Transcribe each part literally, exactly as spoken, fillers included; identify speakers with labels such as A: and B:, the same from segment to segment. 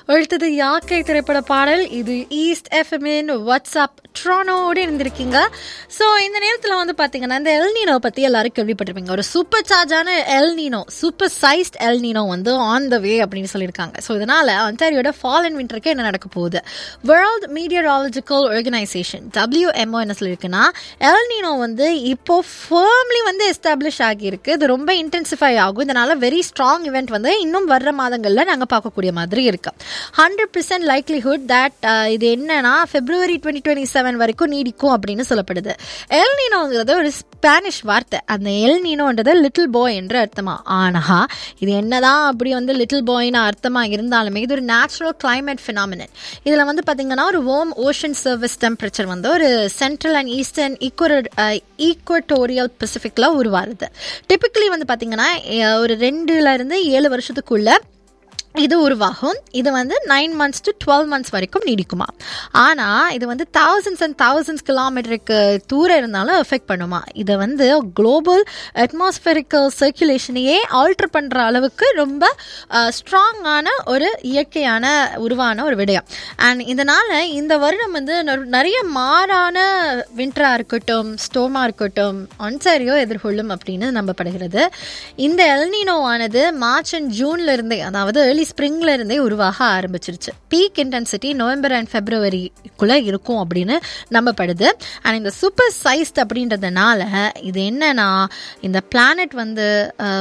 A: அடுத்தது யாக்கை திரைப்பட பாடல். இது ஈஸ்ட் எஃப்எம்இன் வாட்ஸ்அப் ட்ரானோடு இருந்திருக்கீங்க. ஸோ இந்த நேரத்தில் வந்து பார்த்தீங்கன்னா இந்த எல்னினோ பற்றி எல்லாரும் கேள்விப்பட்டிருப்பீங்க. ஒரு super சார்ஜான El Niño, super sized El Niño வந்து ஆன் த வே அப்படின்னு சொல்லியிருக்காங்க. ஸோ இதனால் ஒன்டாரியோட ஃபால் அண்ட் விண்டருக்கு என்ன நடக்க போகுது? வேர்ல்ட் மீடியராலஜிக்கல் ஆர்கனைசேஷன் டபிள்யூஎம்ஓ என்ன சொல்லியிருக்குன்னா, எல்னினோ வந்து இப்போ ஃபர்ம்லி வந்து எஸ்டாப்ளிஷ் ஆகியிருக்கு. இது ரொம்ப இன்டென்சிஃபை ஆகும். இதனால் வெரி ஸ்ட்ராங் இவெண்ட் வந்து இன்னும் வர்ற மாதங்களில் நாங்கள் பார்க்கக்கூடிய மாதிரி இருக்கு. ஹண்ட்ரட் பர்சன்ட் லைக்லிஹுட் தட் இது என்னன்னா பிப்ரவரி டுவெண்ட்டி டுவெண்ட்டி செவன் வரைக்கும் நீடிக்கும் அப்படின்னு சொல்லப்படுது. எல்னினோங்கிறது ஒரு ஸ்பானிஷ் வார்த்தை. அந்த எல்னினோன்றது லிட்டில் பாய் என்ற அர்த்தமா. ஆனா இது என்னதான் அப்படி வந்து லிட்டில் பாய்னு அர்த்தமா இருந்தாலுமே இது ஒரு நேச்சுரல் கிளைமேட் ஃபினாமினன். இதுல வந்து பாத்தீங்கன்னா ஒரு வார்ம் ஓஷன் சர்ஃபேஸ் டெம்பரேச்சர் வந்து ஒரு central and eastern equatorial பசிபிக்ல உருவாருது. Typically வந்து பாத்தீங்கன்னா ஒரு ரெண்டுல இருந்து ஏழு வருஷத்துக்குள்ள இது உருவாகும். இது வந்து nine months to twelve months வரைக்கும் நீடிக்குமா. ஆனால் இது வந்து தௌசண்ட்ஸ் அண்ட் தௌசண்ட்ஸ் கிலோமீட்டருக்கு தூரம் இருந்தாலும் எஃபெக்ட் பண்ணுமா. இதை வந்து குளோபல் அட்மாஸ்பரிக்கல் சர்க்குலேஷனையே ஆல்டர் பண்ணுற அளவுக்கு ரொம்ப ஸ்ட்ராங்கான ஒரு இயற்கையான உருவான ஒரு விடயம். அண்ட் இதனால் இந்த வருடம் வந்து நிறைய மாறான விண்டராக இருக்கட்டும், ஸ்டோமாக இருக்கட்டும், ஒன்டாரியோ எதிர்கொள்ளும் அப்படின்னு நம்பப்படுகிறது. இந்த எல்னினோவானது மார்ச் அண்ட் ஜூன்ல இருந்தே, அதாவது ஏர்லி ஸ்ப்ரிங்ல இருந்தே உருவாக ஆரம்பிச்சிருச்சு. பீக் இன்டென்சிட்டி நவம்பர் அண்ட் பிப்ரவரிக்குள்ள இருக்கும் அப்படின்னு நம்பப்படுது. அண்ட் இந்த சூப்பர் சைஸ்ட் அப்படின்றதுனால இது என்னன்னா, இந்த பிளானட் வந்து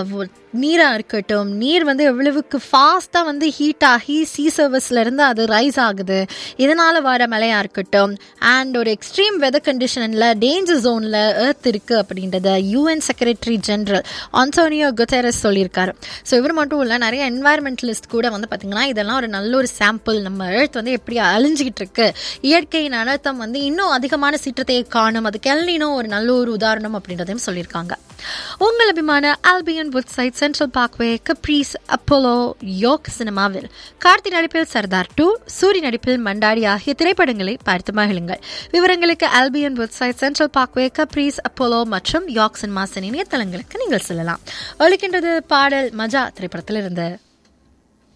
A: நீராக இருக்கட்டும், நீர் வந்து எவ்வளவுக்கு ஃபாஸ்ட்டாக வந்து ஹீட் ஆகி சீ சர்வஸில் இருந்து அது ரைஸ் ஆகுது, இதனால் வர மழையாக இருக்கட்டும், அண்ட் ஒரு எக்ஸ்ட்ரீம் வெதர் கண்டிஷனில் டேஞ்சர் ஜோனில் எர்த் இருக்குது அப்படின்றத UN secretary general Antonio Guterres சொல்லியிருக்காரு. ஸோ இவர் மட்டும் இல்லை, நிறைய என்வாயர்மெண்டலிஸ்ட் கூட வந்து பார்த்திங்கன்னா இதெல்லாம் ஒரு நல்ல ஒரு சாம்பிள், நம்ம எர்த் வந்து எப்படி அழிஞ்சிக்கிட்டு இருக்கு, இயற்கையின் அனர்த்தம் வந்து இன்னும் அதிகமான சீற்றத்தை காணும், அதுக்கு எல்னினோ ஒரு நல்ல ஒரு உதாரணம் அப்படின்றதையும் சொல்லியிருக்காங்க. உங்கள் அபிமான Albion Woodside, central parkway, capris, Apollo, yoke சினிமாவில் கார்த்தி நடிப்பில் சர்தார் டூ, சூரி நடிப்பில் மண்டாடி ஆகிய திரைப்படங்களை பார்த்து மகிழுங்கள். விவரங்களுக்கு Albion Woodside, central parkway, capris, Apollo மற்றும் யோக் சினிமாஸின் இணையதளங்களுக்கு நீங்கள் செல்லலாம். ஒலிக்கின்றது பாடல் மஜா திரைப்படத்தில் இருந்து.